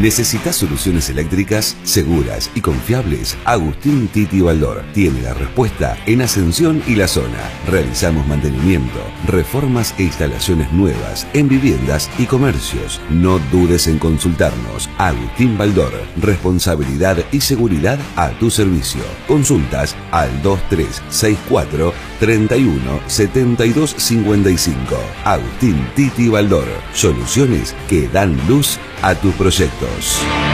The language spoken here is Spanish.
¿Necesitas soluciones eléctricas seguras y confiables? Agustín Titi Baldor tiene la respuesta en Ascensión y la zona. Realizamos mantenimiento, reformas e instalaciones nuevas en viviendas y comercios. No dudes en consultarnos. Agustín Baldor, responsabilidad y seguridad a tu servicio. Consultas al 2364 31 72 55. Agustín Titi Baldor, soluciones que dan luz a tus proyectos.